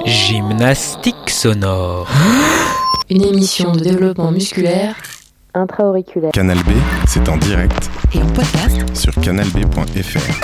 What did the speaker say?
Gymnastique sonore. Une émission de développement musculaire intra-auriculaire. Canal B, c'est en direct et en podcast sur canalb.fr.